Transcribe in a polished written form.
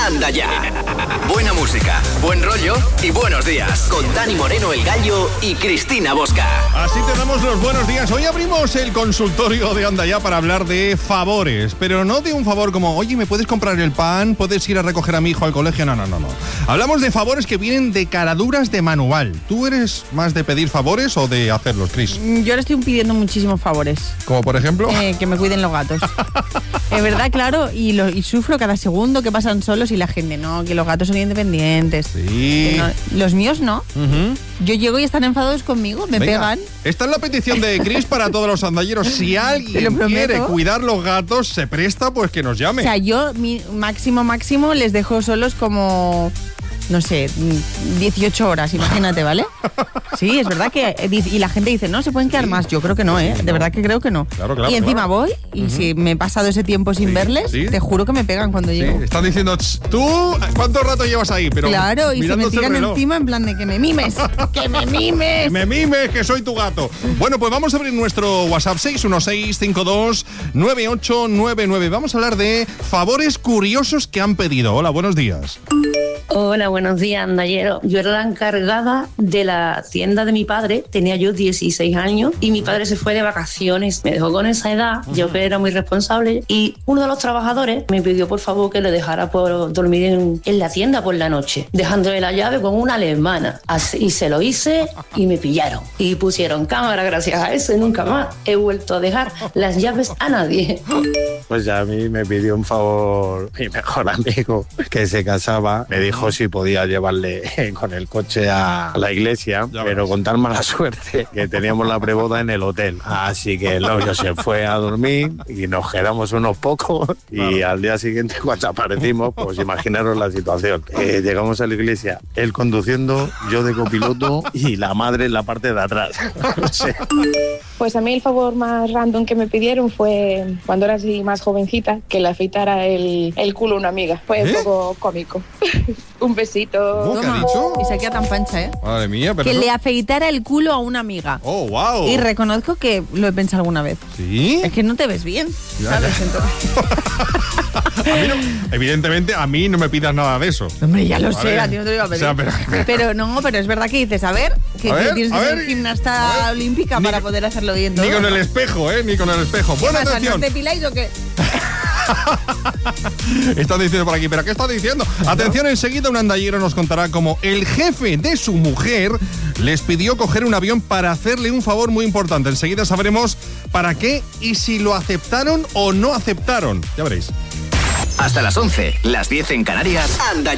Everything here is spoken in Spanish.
Anda Ya. Buena música, buen rollo y buenos días. Con Dani Moreno, el Gallo, y Cristina Bosca. Así te damos los buenos días. Hoy abrimos el consultorio de Anda Ya para hablar de favores. Pero no de un favor como, oye, ¿me puedes comprar el pan? ¿Puedes ir a recoger a mi hijo al colegio? No. Hablamos de favores que vienen de caraduras de manual. ¿Tú eres más de pedir favores o de hacerlos, Cris? Yo ahora estoy pidiendo muchísimos favores. ¿Como por ejemplo? Que me cuiden los gatos. Es verdad, claro, y sufro cada segundo que pasan solos y la gente, no, que los gatos son independientes. Sí. No, los míos no. Uh-huh. Yo llego y están enfadados conmigo, me pegan. Esta es la petición de Cris para todos los andalleros. Si alguien quiere cuidar los gatos, se presta, pues que nos llame. O sea, yo máximo les dejo solos como, no sé, 18 horas, imagínate, ¿vale? Sí, es verdad que... Y la gente dice, no, se pueden quedar más. Yo creo que no, ¿eh? De verdad que creo que no. Claro, y encima voy, y si me he pasado ese tiempo sin verles, te juro que me pegan cuando llego. Están diciendo, tú, ¿cuánto rato llevas ahí? Pero claro, y se me tiran encima en plan de que me mimes. ¡Que me mimes! ¡Que me mimes, que soy tu gato! Bueno, pues vamos a abrir nuestro WhatsApp 616529899. Vamos a hablar de favores curiosos que han pedido. Hola, buenos días. Hola, buenos días, andallero. Yo era la encargada de la hacienda de mi padre, tenía yo 16 años y mi padre se fue de vacaciones, me dejó con esa edad, yo que era muy responsable, y uno de los trabajadores me pidió por favor que le dejara por dormir en la hacienda por la noche, dejándole la llave con una alemana. Así, y se lo hice y me pillaron y pusieron cámara. Gracias a eso y nunca más he vuelto a dejar las llaves a nadie. Pues a mí me pidió un favor mi mejor amigo que se casaba, me dijo si podía llevarle con el coche a la iglesia, pero con tan mala suerte que teníamos la preboda en el hotel. Así que el novio se fue a dormir y nos quedamos unos pocos y al día siguiente cuando aparecimos, pues imaginaros la situación. Llegamos a la iglesia, él conduciendo, yo de copiloto y la madre en la parte de atrás. Sí. Pues a mí el favor más random que me pidieron fue, cuando era así más jovencita, que le afeitara el culo a una amiga. Fue un poco cómico. Un besito. ¿Qué ha dicho? Y se queda tan pancha, ¿eh? Madre mía, pero que le afeitara el culo a una amiga. ¡Oh, wow! Y reconozco que lo he pensado alguna vez. ¿Sí? Es que no te ves bien, ¿sabes? A mí no, evidentemente, a mí no me pidas nada de eso. Hombre, ya lo sé, a ti no te lo iba a pedir. O sea, pero es verdad que dices, a ver, que tienes que ser gimnasta olímpica para poder hacerlo bien todo. Ni con el espejo, ni con el espejo. Buena atención. ¿No te depiláis o qué? Están diciendo por aquí, ¿pero qué está diciendo? Atención, enseguida un andallero nos contará cómo el jefe de su mujer les pidió coger un avión para hacerle un favor muy importante. Enseguida sabremos para qué y si lo aceptaron o no aceptaron. Ya veréis. Hasta las 11, las 10 en Canarias. Anda